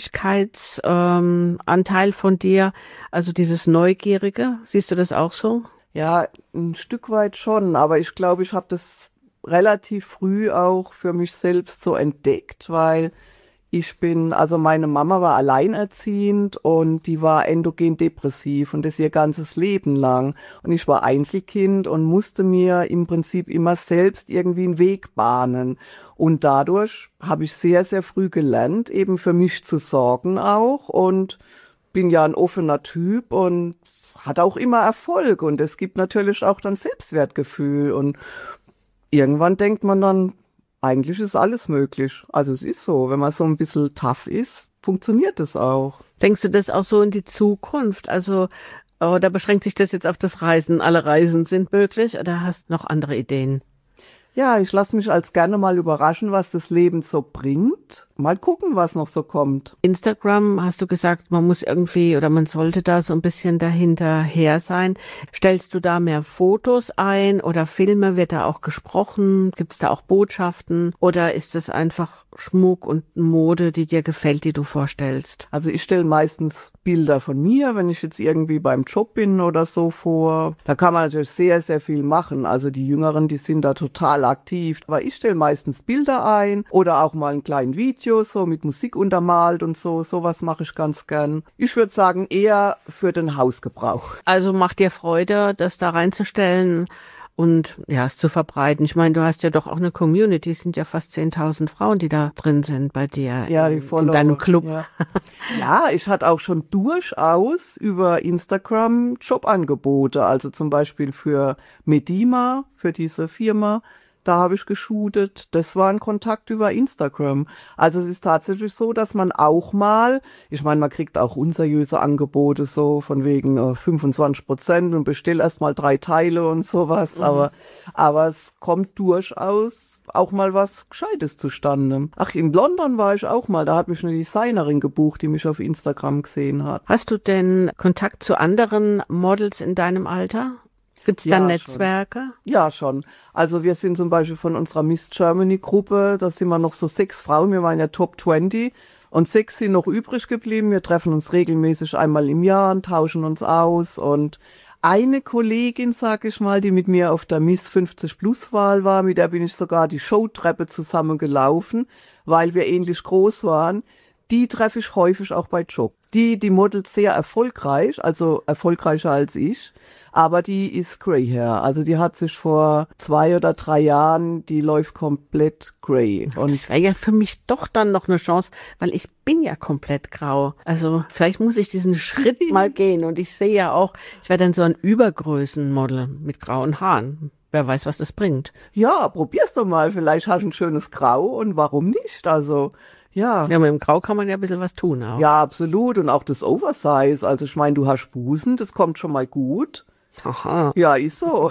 Persönlichkeitsanteil ähm, von dir? Also dieses Neugierige, siehst du das auch so? Ja, ein Stück weit schon, aber ich glaube, ich habe das relativ früh auch für mich selbst so entdeckt, weil ich bin, also meine Mama war alleinerziehend und die war endogen depressiv und das ihr ganzes Leben lang. Und ich war Einzelkind und musste mir im Prinzip immer selbst irgendwie einen Weg bahnen. Und dadurch habe ich sehr, sehr früh gelernt, eben für mich zu sorgen auch, und bin ja ein offener Typ und hat auch immer Erfolg, und es gibt natürlich auch dann Selbstwertgefühl, und irgendwann denkt man dann, eigentlich ist alles möglich. Also es ist so, wenn man so ein bisschen tough ist, funktioniert es auch. Denkst du das auch so in die Zukunft? Also, oder beschränkt sich das jetzt auf das Reisen? Alle Reisen sind möglich, oder hast du noch andere Ideen? Ja, ich lasse mich als gerne mal überraschen, was das Leben so bringt. Mal gucken, was noch so kommt. Instagram, hast du gesagt, man muss irgendwie oder man sollte da so ein bisschen dahinterher sein. Stellst du da mehr Fotos ein oder Filme? Wird da auch gesprochen? Gibt es da auch Botschaften? Oder ist es einfach Schmuck und Mode, die dir gefällt, die du vorstellst? Also ich stelle meistens Bilder von mir, wenn ich jetzt irgendwie beim Job bin oder so vor. Da kann man natürlich sehr, sehr viel machen. Also die Jüngeren, die sind da total aktiv. Aber ich stelle meistens Bilder ein oder auch mal ein kleines Video, so mit Musik untermalt und so. Sowas mache ich ganz gern. Ich würde sagen, eher für den Hausgebrauch. Also macht dir Freude, das da reinzustellen und ja, es zu verbreiten. Ich meine, du hast ja doch auch eine Community. Es sind ja fast zehntausend Frauen, die da drin sind bei dir, ja, die in, Follower, in deinem Club. Ja. Ja, ich hatte auch schon durchaus über Instagram Jobangebote. Also zum Beispiel für Medima, für diese Firma. Da habe ich geshootet. Das war ein Kontakt über Instagram. Also es ist tatsächlich so, dass man auch mal, ich meine, man kriegt auch unseriöse Angebote so von wegen äh, fünfundzwanzig Prozent und bestell erst mal drei Teile und sowas. Mhm. Aber, aber es kommt durchaus auch mal was Gescheites zustande. Ach, in London war ich auch mal. Da hat mich eine Designerin gebucht, die mich auf Instagram gesehen hat. Hast du denn Kontakt zu anderen Models in deinem Alter? Gibt's da ja, Netzwerke? Schon. Ja, schon. Also wir sind zum Beispiel von unserer Miss Germany Gruppe, da sind wir noch so sechs Frauen, wir waren ja Top zwanzig und sechs sind noch übrig geblieben. Wir treffen uns regelmäßig einmal im Jahr und tauschen uns aus, und eine Kollegin, sag ich mal, die mit mir auf der Miss fünfzig Plus Wahl war, mit der bin ich sogar die Showtreppe zusammen gelaufen, weil wir ähnlich groß waren. Die treffe ich häufig auch bei Job. Die, die modelt sehr erfolgreich, also erfolgreicher als ich, aber die ist grey hair. Also die hat sich vor zwei oder drei Jahren, die läuft komplett grey. Und das wäre ja für mich doch dann noch eine Chance, weil ich bin ja komplett grau. Also vielleicht muss ich diesen Schritt mal gehen, und ich sehe ja auch, ich werde dann so ein Übergrößenmodel mit grauen Haaren. Wer weiß, was das bringt. Ja, probier's doch mal. Vielleicht hast du ein schönes Grau, und warum nicht? Also ja. Ja, mit dem Grau kann man ja ein bisschen was tun auch. Ja, absolut. Und auch das Oversize. Also ich meine, du hast Busen, das kommt schon mal gut. Aha. Ja, ist so.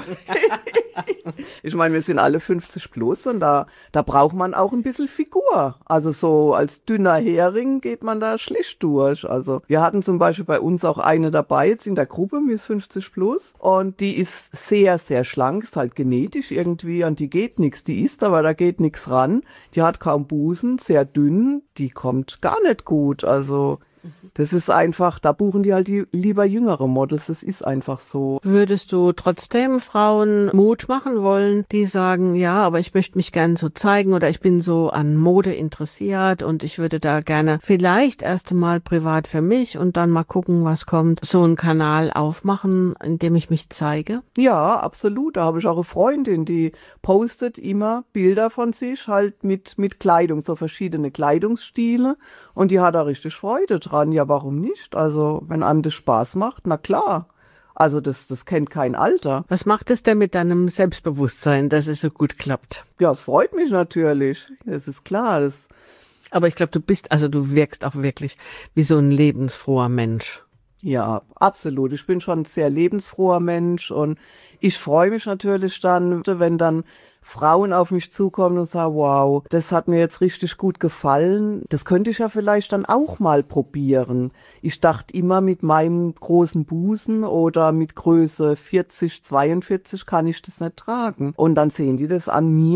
Ich meine, wir sind alle fünfzig plus, und da, da braucht man auch ein bisschen Figur. Also so als dünner Hering geht man da schlecht durch. Also wir hatten zum Beispiel bei uns auch eine dabei, jetzt in der Gruppe, Miss fünfzig plus, und die ist sehr, sehr schlank, ist halt genetisch irgendwie, an die geht nichts. Die isst, aber da geht nichts ran. Die hat kaum Busen, sehr dünn, die kommt gar nicht gut. Also das ist einfach, da buchen die halt die lieber jüngere Models, das ist einfach so. Würdest du trotzdem Frauen Mut machen wollen, die sagen, ja, aber ich möchte mich gerne so zeigen, oder ich bin so an Mode interessiert und ich würde da gerne vielleicht erst mal privat für mich und dann mal gucken, was kommt, so einen Kanal aufmachen, in dem ich mich zeige? Ja, absolut. Da habe ich auch eine Freundin, die postet immer Bilder von sich halt mit, mit Kleidung, so verschiedene Kleidungsstile, und die hat da richtig Freude dran. Ja, warum nicht? Also, wenn einem das Spaß macht, na klar. Also, das, das kennt kein Alter. Was macht es denn mit deinem Selbstbewusstsein, dass es so gut klappt? Ja, es freut mich natürlich. Das ist klar. Das Aber ich glaube, du bist, also du wirkst auch wirklich wie so ein lebensfroher Mensch. Ja, absolut. Ich bin schon ein sehr lebensfroher Mensch, und ich freue mich natürlich dann, wenn dann Frauen auf mich zukommen und sagen, wow, das hat mir jetzt richtig gut gefallen. Das könnte ich ja vielleicht dann auch mal probieren. Ich dachte immer, mit meinem großen Busen oder mit Größe vierzig, zweiundvierzig kann ich das nicht tragen. Und dann sehen die das an mir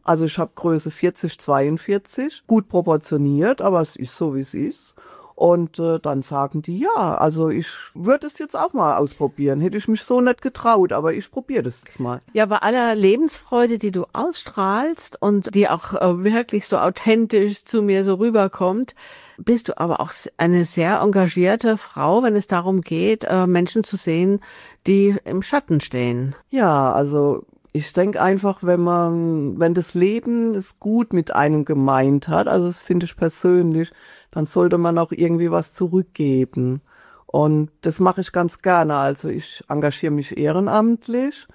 Also ich habe Größe vierzig, zweiundvierzig, gut proportioniert, aber es ist so, wie es ist. Und äh, dann sagen die, ja, also ich würde es jetzt auch mal ausprobieren. Hätte ich mich so nicht getraut, aber ich probiere das jetzt mal. Ja, bei aller Lebensfreude, die du ausstrahlst und die auch äh, wirklich so authentisch zu mir so rüberkommt, bist du aber auch eine sehr engagierte Frau, wenn es darum geht, äh, Menschen zu sehen, die im Schatten stehen. Ja, also ich denke einfach, wenn man, wenn das Leben es gut mit einem gemeint hat, also das finde ich persönlich, dann sollte man auch irgendwie was zurückgeben. Und das mache ich ganz gerne. Also ich engagiere mich ehrenamtlich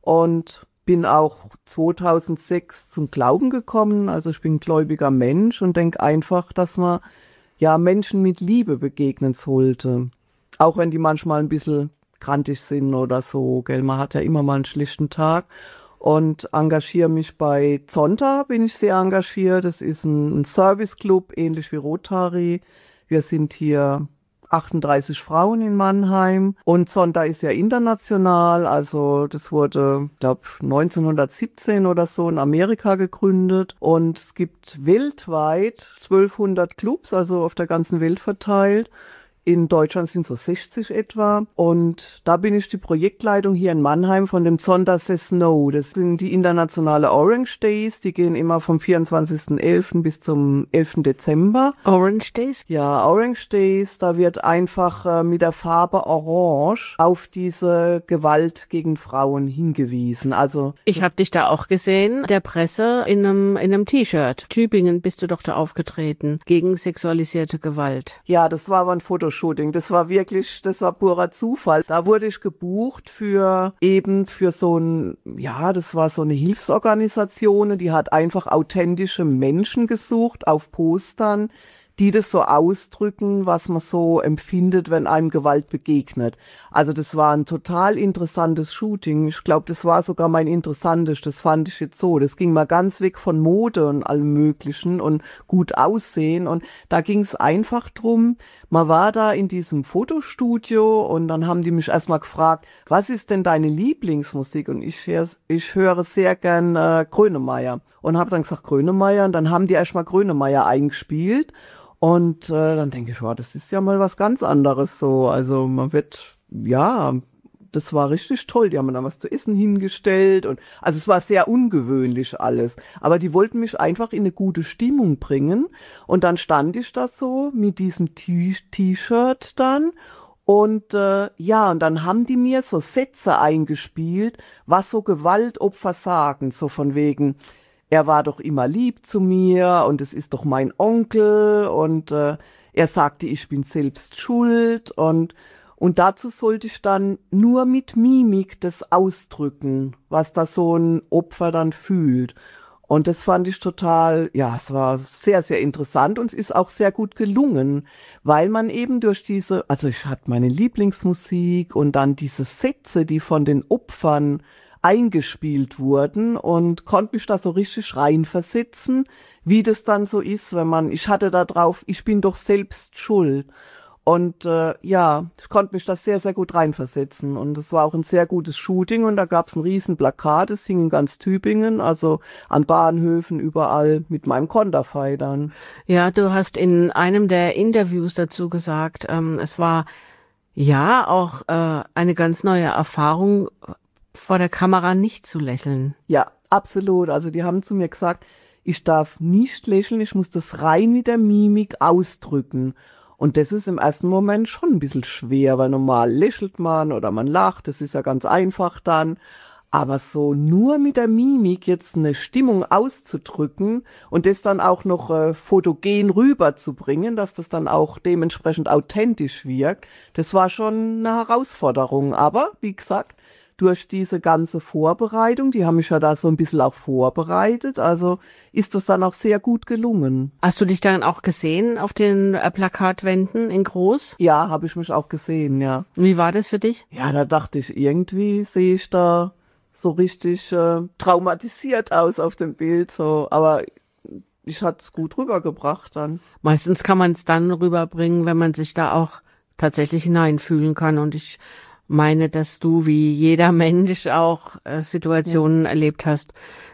und bin auch zweitausendsechs zum Glauben gekommen. Also ich bin ein gläubiger Mensch und denke einfach, dass man ja Menschen mit Liebe begegnen sollte. Auch wenn die manchmal ein bisschen grantig sind oder so, gell, man hat ja immer mal einen schlechten Tag. Und engagiere mich bei Zonta, bin ich sehr engagiert. Das ist ein, ein Serviceclub, ähnlich wie Rotary. Wir sind hier achtunddreißig Frauen in Mannheim. Und Zonta ist ja international, also das wurde, ich glaube, neunzehnhundertsiebzehn oder so in Amerika gegründet. Und es gibt weltweit zwölfhundert Clubs, also auf der ganzen Welt verteilt. In Deutschland sind so sechzig etwa. Und da bin ich die Projektleitung hier in Mannheim von dem Zonta Says No. Das sind die internationale Orange Days. Die gehen immer vom vierundzwanzigsten elften bis zum elften Dezember. Orange Days? Ja, Orange Days. Da wird einfach äh, mit der Farbe Orange auf diese Gewalt gegen Frauen hingewiesen. Also ich habe dich da auch gesehen, der Presse in einem in einem T-Shirt. Tübingen bist du doch da aufgetreten gegen sexualisierte Gewalt. Ja, das war aber ein Foto. Shooting. Das war wirklich, das war purer Zufall. Da wurde ich gebucht für eben für so ein, ja, das war so eine Hilfsorganisation, die hat einfach authentische Menschen gesucht auf Postern, die das so ausdrücken, was man so empfindet, wenn einem Gewalt begegnet. Also das war ein total interessantes Shooting. Ich glaube, das war sogar mein interessantestes. Das fand ich jetzt so. Das ging mal ganz weg von Mode und allem Möglichen und gut aussehen. Und da ging es einfach drum, man war da in diesem Fotostudio und dann haben die mich erstmal gefragt, was ist denn deine Lieblingsmusik? Und ich, ich höre sehr gern äh, Grönemeyer. Und habe dann gesagt Grönemeyer und dann haben die erstmal Grönemeyer eingespielt. Und äh, dann denke ich, wow, das ist ja mal was ganz anderes so. Also man wird, ja, das war richtig toll. Die haben mir dann was zu essen hingestellt. Und also es war sehr ungewöhnlich alles. Aber die wollten mich einfach in eine gute Stimmung bringen. Und dann stand ich da so mit diesem T- T-Shirt dann. Und äh, ja, und dann haben die mir so Sätze eingespielt, was so Gewaltopfer sagen. So von wegen, er war doch immer lieb zu mir und es ist doch mein Onkel und äh, er sagte, ich bin selbst schuld und und dazu sollte ich dann nur mit Mimik das ausdrücken, was da so ein Opfer dann fühlt. Und das fand ich total, ja, es war sehr, sehr interessant und es ist auch sehr gut gelungen, weil man eben durch diese, also ich hatte meine Lieblingsmusik und dann diese Sätze, die von den Opfern eingespielt wurden und konnte mich da so richtig reinversetzen, wie das dann so ist, wenn man, ich hatte da drauf, ich bin doch selbst schuld. Und äh, ja, ich konnte mich da sehr, sehr gut reinversetzen. Und es war auch ein sehr gutes Shooting und da gab es ein riesen Plakat, das hing in ganz Tübingen, also an Bahnhöfen, überall mit meinem Konterfei dann. Ja, du hast in einem der Interviews dazu gesagt, ähm, es war ja auch äh, eine ganz neue Erfahrung, vor der Kamera nicht zu lächeln. Ja, absolut. Also die haben zu mir gesagt, ich darf nicht lächeln, ich muss das rein mit der Mimik ausdrücken. Und das ist im ersten Moment schon ein bisschen schwer, weil normal lächelt man oder man lacht, das ist ja ganz einfach dann. Aber so nur mit der Mimik jetzt eine Stimmung auszudrücken und das dann auch noch äh, fotogen rüberzubringen, dass das dann auch dementsprechend authentisch wirkt, das war schon eine Herausforderung. Aber wie gesagt, durch diese ganze Vorbereitung, die haben mich ja da so ein bisschen auch vorbereitet, also ist das dann auch sehr gut gelungen. Hast du dich dann auch gesehen auf den äh, Plakatwänden in groß? Ja, habe ich mich auch gesehen, ja. Wie war das für dich? Ja, da dachte ich, irgendwie sehe ich da so richtig äh, traumatisiert aus auf dem Bild, so, aber ich hatte es gut rübergebracht dann. Meistens kann man es dann rüberbringen, wenn man sich da auch tatsächlich hineinfühlen kann und ich meine, dass du wie jeder Mensch auch äh, Situationen ja. erlebt hast,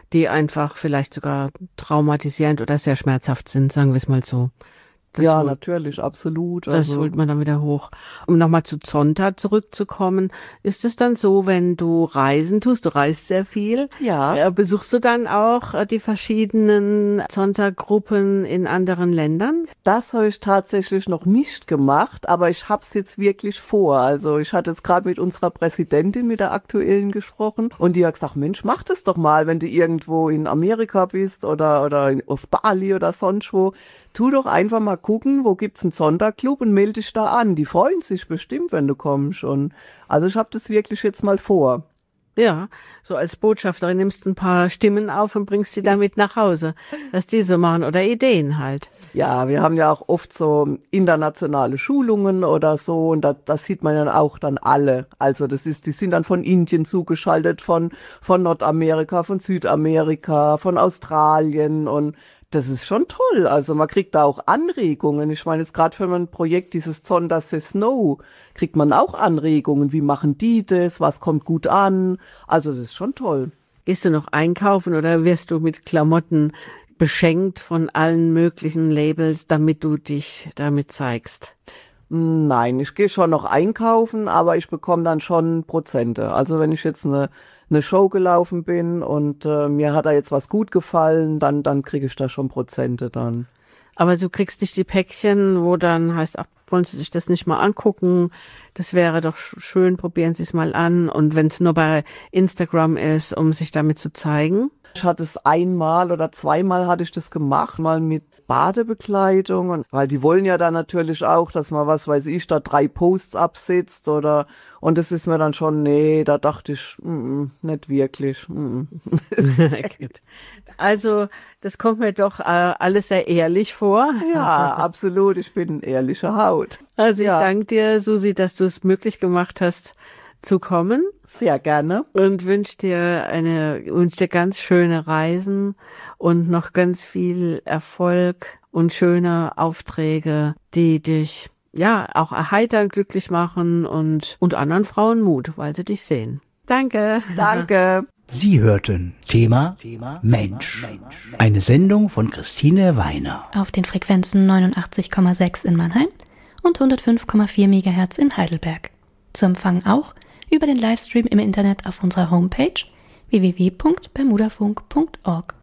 die einfach vielleicht sogar traumatisierend oder sehr schmerzhaft sind, sagen wir es mal so. Das ja, holt, natürlich, absolut. Das also. holt man dann wieder hoch. Um nochmal zu Zonta zurückzukommen, ist es dann so, wenn du Reisen tust, du reist sehr viel, Ja. äh, besuchst du dann auch äh, die verschiedenen Zonta-Gruppen in anderen Ländern? Das habe ich tatsächlich noch nicht gemacht, aber ich habe es jetzt wirklich vor. Also ich hatte jetzt gerade mit unserer Präsidentin, mit der aktuellen gesprochen und die hat gesagt, Mensch, mach das doch mal, wenn du irgendwo in Amerika bist oder, oder in, auf Bali oder sonst wo. Tu doch einfach mal gucken, wo gibt's einen Sonderclub und melde dich da an. Die freuen sich bestimmt, wenn du kommst. Und also ich habe das wirklich jetzt mal vor. Ja, so als Botschafterin nimmst du ein paar Stimmen auf und bringst die damit nach Hause, dass die so machen oder Ideen halt. Ja, wir haben ja auch oft so internationale Schulungen oder so und da, das sieht man ja auch dann alle. Also das ist, die sind dann von Indien zugeschaltet, von, von Nordamerika, von Südamerika, von Australien und das ist schon toll. Also man kriegt da auch Anregungen. Ich meine, jetzt gerade für mein Projekt, dieses Zonta Says Snow, kriegt man auch Anregungen. Wie machen die das? Was kommt gut an? Also das ist schon toll. Gehst du noch einkaufen oder wirst du mit Klamotten beschenkt von allen möglichen Labels, damit du dich damit zeigst? Nein, ich gehe schon noch einkaufen, aber ich bekomme dann schon Prozente. Also wenn ich jetzt eine eine Show gelaufen bin und äh, mir hat da jetzt was gut gefallen, dann dann kriege ich da schon Prozente dann. Aber du kriegst nicht die Päckchen, wo dann heißt, ach, wollen Sie sich das nicht mal angucken? Das wäre doch schön, probieren Sie es mal an. Und wenn es nur bei Instagram ist, um sich damit zu zeigen? Ich hatte es einmal oder zweimal hatte ich das gemacht, mal mit Badebekleidung, und weil die wollen ja dann natürlich auch, dass man, was weiß ich, da drei Posts absetzt oder, und das ist mir dann schon, nee, da dachte ich, mm, nicht wirklich. Mm. Also, das kommt mir doch äh, alles sehr ehrlich vor. Ja, absolut, ich bin ein ehrlicher Haut. Also ich ja. danke dir, Susi, dass du es möglich gemacht hast, zu kommen. Sehr gerne. Und wünsche dir eine, wünsche dir ganz schöne Reisen und noch ganz viel Erfolg und schöne Aufträge, die dich, ja, auch erheitern, glücklich machen und, und anderen Frauen Mut, weil sie dich sehen. Danke. Danke. Sie hörten Thema Mensch. Eine Sendung von Christine Weiner. Auf den Frequenzen neunundachtzig Komma sechs in Mannheim und hundertfünf Komma vier Megahertz in Heidelberg. Zu empfangen auch über den Livestream im Internet auf unserer Homepage w w w punkt bermudafunk punkt org.